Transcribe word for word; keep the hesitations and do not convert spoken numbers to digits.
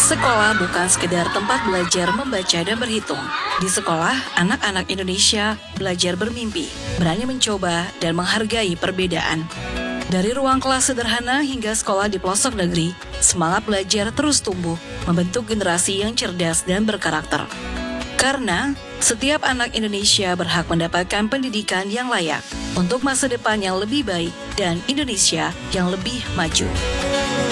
Sekolah bukan sekedar tempat belajar membaca dan berhitung. Di sekolah, anak-anak Indonesia belajar bermimpi, berani mencoba, dan menghargai perbedaan. Dari ruang kelas sederhana hingga sekolah di pelosok negeri, semangat belajar terus tumbuh, membentuk generasi yang cerdas dan berkarakter. Karena setiap anak Indonesia berhak mendapatkan pendidikan yang layak untuk masa depan yang lebih baik dan Indonesia yang lebih maju.